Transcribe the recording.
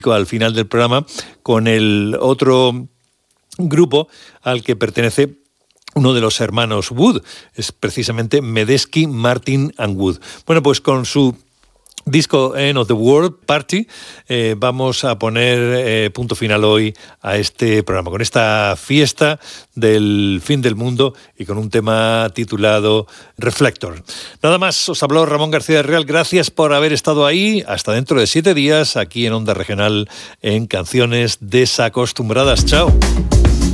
al final del programa con el otro grupo al que pertenece uno de los hermanos Wood, es precisamente Medeski, Martin and Wood. Bueno, pues con su disco End of the World Party vamos a poner punto final hoy a este programa, con esta fiesta del fin del mundo y con un tema titulado Reflector. Nada más, os habló Ramón García del Real, gracias por haber estado ahí, hasta dentro de 7 días aquí en Onda Regional en Canciones Desacostumbradas. Chao.